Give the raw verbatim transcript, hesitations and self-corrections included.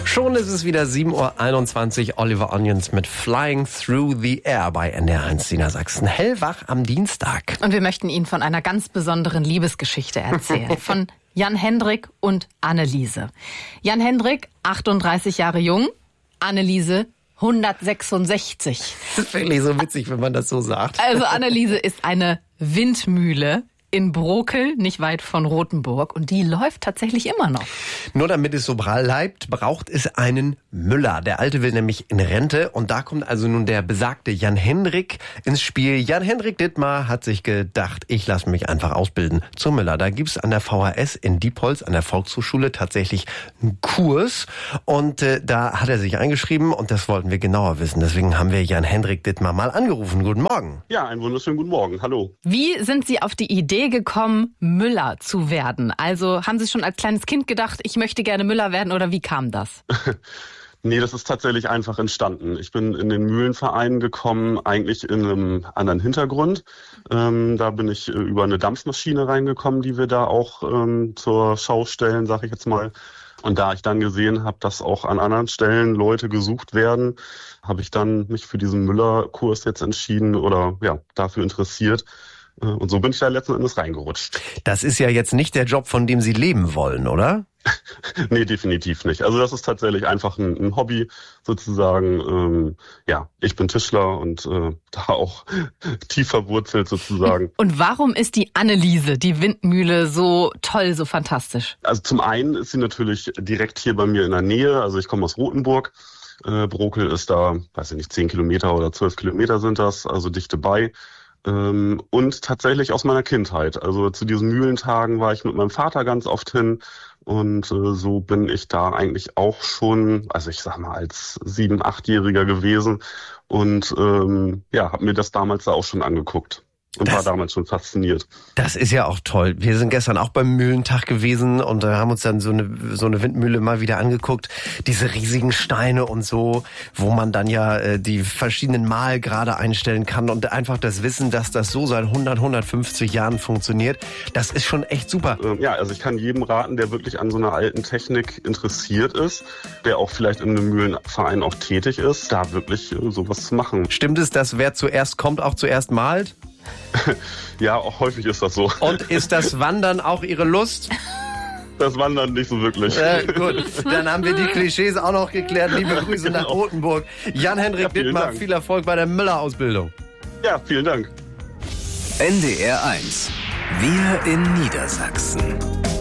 Schon ist es wieder sieben Uhr einundzwanzig. Oliver Onions mit Flying Through the Air bei N D R eins Niedersachsen. Hellwach am Dienstag. Und wir möchten Ihnen von einer ganz besonderen Liebesgeschichte erzählen. Von Jan Hendrik und Anneliese. Jan Hendrik, achtunddreißig Jahre jung. Anneliese, hundertsechsundsechzig. Das finde ich so witzig, wenn man das so sagt. Also Anneliese ist eine Windmühle in Brokel, nicht weit von Rothenburg. Und die läuft tatsächlich immer noch. Nur damit es so bleibt, braucht es einen Müller. Der Alte will nämlich in Rente. Und da kommt also nun der besagte Jan Hendrik ins Spiel. Jan Hendrik Dittmar hat sich gedacht, ich lasse mich einfach ausbilden zum Müller. Da gibt's an der V H S in Diepholz, an der Volkshochschule, tatsächlich einen Kurs. Und äh, da hat er sich eingeschrieben und das wollten wir genauer wissen. Deswegen haben wir Jan Hendrik Dittmar mal angerufen. Guten Morgen. Ja, einen wunderschönen guten Morgen. Hallo. Wie sind Sie auf die Idee gekommen, Müller zu werden? Also haben Sie schon als kleines Kind gedacht, ich möchte gerne Müller werden, oder wie kam das? Nee, das ist tatsächlich einfach entstanden. Ich bin in den Mühlenverein gekommen, eigentlich in einem anderen Hintergrund. Ähm, da bin ich äh, über eine Dampfmaschine reingekommen, die wir da auch ähm, zur Schau stellen, sag ich jetzt mal. Und da ich dann gesehen habe, dass auch an anderen Stellen Leute gesucht werden, habe ich dann mich für diesen Müller-Kurs jetzt entschieden oder ja dafür interessiert. Und so bin ich da letzten Endes reingerutscht. Das ist ja jetzt nicht der Job, von dem Sie leben wollen, oder? Nee, definitiv nicht. Also das ist tatsächlich einfach ein, ein Hobby sozusagen. Ähm, ja, ich bin Tischler und äh, da auch tief verwurzelt sozusagen. Und warum ist die Anneliese, die Windmühle, so toll, so fantastisch? Also zum einen ist sie natürlich direkt hier bei mir in der Nähe. Also ich komme aus Rothenburg. Äh, Brokel ist da, weiß ich nicht, zehn Kilometer oder zwölf Kilometer sind das, also dicht bei. Und tatsächlich aus meiner Kindheit. Also zu diesen Mühlentagen war ich mit meinem Vater ganz oft hin und äh, so bin ich da eigentlich auch schon, also ich sag mal als sieben-, achtjähriger gewesen und ähm, ja, habe mir das damals da auch schon angeguckt. Und das, war damals schon fasziniert. Das ist ja auch toll. Wir sind gestern auch beim Mühlentag gewesen und äh, haben uns dann so eine so eine Windmühle mal wieder angeguckt. Diese riesigen Steine und so, wo man dann ja äh, die verschiedenen Malgrade einstellen kann und einfach das Wissen, dass das so seit hundert, hundertfünfzig Jahren funktioniert, das ist schon echt super. Ähm, ja, also ich kann jedem raten, der wirklich an so einer alten Technik interessiert ist, der auch vielleicht in einem Mühlenverein auch tätig ist, da wirklich äh, sowas zu machen. Stimmt es, dass wer zuerst kommt, auch zuerst malt? Ja, auch häufig ist das so. Und ist das Wandern auch Ihre Lust? Das Wandern nicht so wirklich. Äh, gut, dann haben wir die Klischees auch noch geklärt. Liebe Grüße genau. nach Rothenburg. Jan Hendrik ja, Dittmar, Dank. Viel Erfolg bei der Müller-Ausbildung. Ja, vielen Dank. N D R eins. Wir in Niedersachsen.